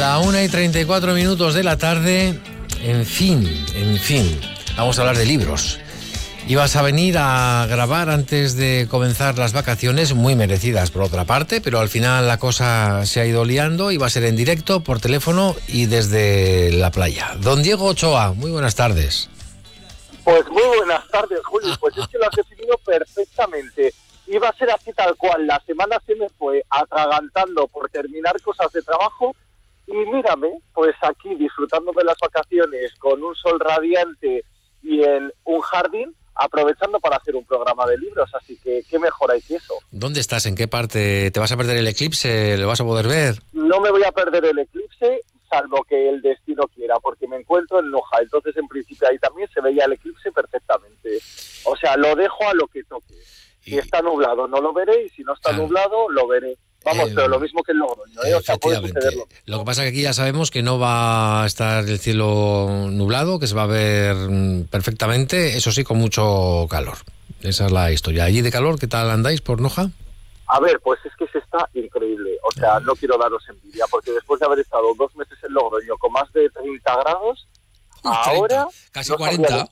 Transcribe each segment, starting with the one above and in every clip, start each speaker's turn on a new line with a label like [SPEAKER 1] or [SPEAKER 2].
[SPEAKER 1] La 1:34 de la tarde. En fin. Vamos a hablar de libros. Ibas a venir a grabar antes de comenzar las vacaciones, muy merecidas por otra parte, pero al final la cosa se ha ido liando. Iba a ser en directo, por teléfono y desde la playa. Don Diego Ochoa, muy buenas tardes.
[SPEAKER 2] Pues muy buenas tardes, Julio. Pues es que lo has definido perfectamente. Iba a ser así tal cual. La semana se me fue atragantando por terminar cosas de trabajo y mírame, pues aquí disfrutando de las vacaciones con un sol radiante y en un jardín, aprovechando para hacer un programa de libros. Así que qué mejor hay que eso.
[SPEAKER 1] ¿Dónde estás? ¿En qué parte? ¿Te vas a perder el eclipse? ¿Lo vas a poder ver?
[SPEAKER 2] No me voy a perder el eclipse, salvo que el destino quiera, porque me encuentro en Noja. Entonces, en principio, ahí también se veía el eclipse perfectamente. O sea, lo dejo a lo que toque. Si está nublado no lo veré y si no está nublado lo veré. Vamos, pero lo mismo que en Logroño, ¿eh? O sea, puede sucederlo.
[SPEAKER 1] Lo que pasa es que aquí ya sabemos que no va a estar el cielo nublado, que se va a ver perfectamente, eso sí, con mucho calor. Esa es la historia. ¿Allí de calor qué tal andáis por Noja?
[SPEAKER 2] A ver, pues es que se está increíble. O sea, no quiero daros envidia, porque después de haber estado 2 meses en Logroño con más de 30 grados, ahora...
[SPEAKER 1] Casi 40.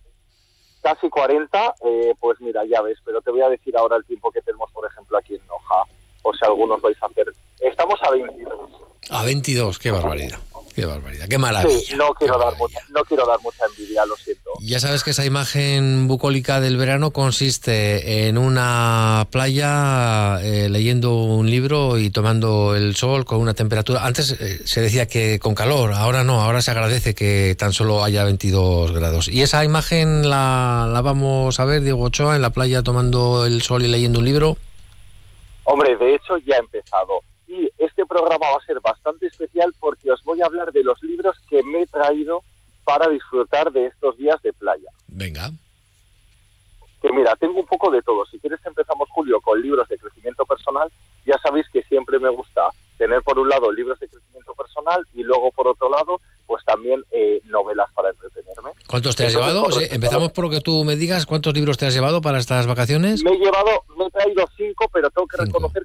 [SPEAKER 2] Casi 40, pues mira, ya ves, pero te voy a decir ahora el tiempo que tenemos, por ejemplo, aquí en Noja, o si algunos vais a hacer. Estamos a 22.
[SPEAKER 1] A 22, qué barbaridad, qué maravilla.
[SPEAKER 2] Sí, no quiero dar mucha envidia, lo siento.
[SPEAKER 1] Ya sabes que esa imagen bucólica del verano consiste en una playa leyendo un libro y tomando el sol con una temperatura. Antes se decía que con calor, ahora no, ahora se agradece que tan solo haya 22 grados. ¿Y esa imagen la vamos a ver, Diego Ochoa, en la playa tomando el sol y leyendo un libro?
[SPEAKER 2] Hombre, de hecho ya ha empezado. Y este programa va a ser bastante especial porque os voy a hablar de los libros que me he traído para disfrutar de estos días de playa.
[SPEAKER 1] Venga.
[SPEAKER 2] Que mira, tengo un poco de todo. Si quieres empezamos, Julio, con libros de crecimiento personal. Ya sabéis que siempre me gusta tener por un lado libros de crecimiento personal y luego por otro lado, pues también novelas para entretenerme.
[SPEAKER 1] ¿Cuántos te has llevado? Sí, empezamos por lo que tú me digas. ¿Cuántos libros te has llevado para estas vacaciones?
[SPEAKER 2] Me he traído 5, pero tengo que reconocer